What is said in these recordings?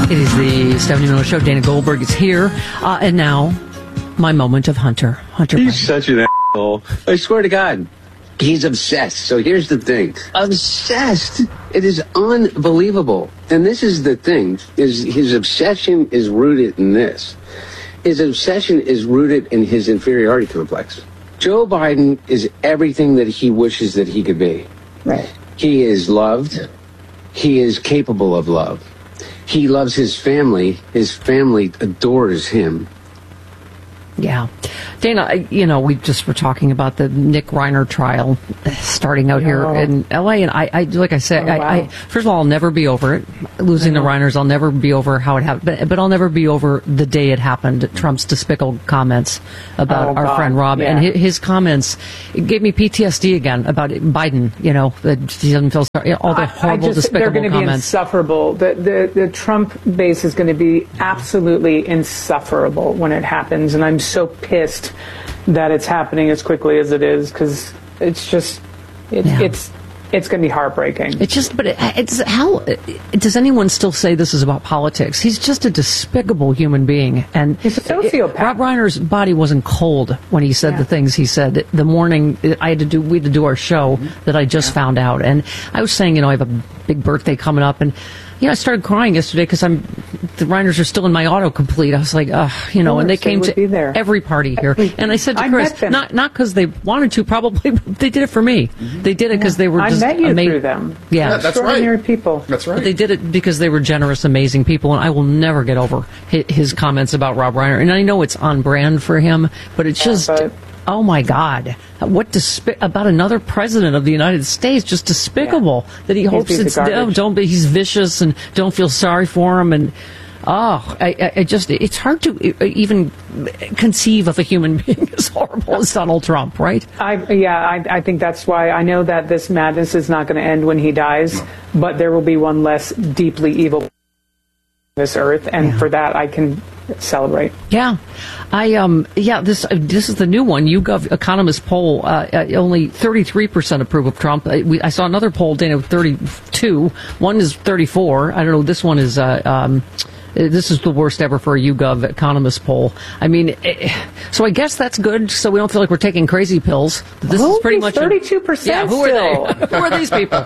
It is the Stephanie Miller Show. Dana Goldberg is here. And now, my moment of Hunter. He's such an asshole. I swear to God. He's obsessed. So here's the thing. Obsessed. It is unbelievable. And this is the thing. His obsession is rooted in this. His obsession is rooted in his inferiority complex. Joe Biden is everything that he wishes that he could be. Right. He is loved. He is capable of love. He loves his family. His family adores him. Yeah. Dana, we just were talking about the Nick Reiner trial starting out here in L.A. And I like I said, I first of all, I'll never be over it. Losing the Reiners, I'll never be over how it happened. But I'll never be over the day it happened, Trump's despicable comments about our friend Rob. Yeah. And his comments gave me PTSD again about Biden, that he doesn't feel sorry, all the horrible, despicable they're going to be insufferable. The Trump base is going to be absolutely insufferable when it happens. And I'm so pissed that it's happening as quickly as it is, because it's going to be heartbreaking. It's how does anyone still say this is about politics? He's just a despicable human being, and he's a sociopath. Rob Reiner's body wasn't cold when he said the things he said the morning we had to do our show that I just found out, and I was saying, I have a big birthday coming up, and I started crying yesterday because the Reiners are still in my autocomplete. I was like, and they came to every party here. And I said to Chris, not because they wanted to, probably, but they did it for me. Mm-hmm. They did it because they were just amazing. I met you through them. Yeah, that's extraordinary right. people. That's right. But they did it because they were generous, amazing people, and I will never get over his comments about Rob Reiner. And I know it's on brand for him, but it's just... Oh my God! What about another president of the United States? Just despicable that he hopes he's vicious and don't feel sorry for him. And it's hard to even conceive of a human being as horrible as Donald Trump, right? I think that's why I know that this madness is not going to end when he dies, but there will be one less deeply evil on this earth, and for that I can celebrate. Yeah. This is the new one. YouGov Economist poll, only 33% approve of Trump. I saw another poll, Dana, 32. One is 34. I don't know. This one is, this is the worst ever for a YouGov Economist poll. I mean, so I guess that's good, so we don't feel like we're taking crazy pills. This is pretty much 32%. Who are they? Who are these people?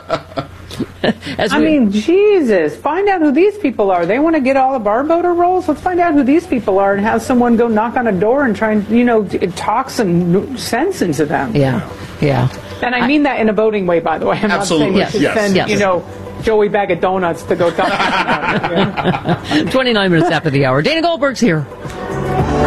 Jesus, find out who these people are. They want to get all of our voter rolls? Let's find out who these people are and have someone go knock on a door and try and talk some sense into them. Yeah. And I mean that in a voting way, by the way. I'm absolutely. not saying we should send, Joey Bag of Donuts to go talk. 29 minutes after the hour. Dana Goldberg's here.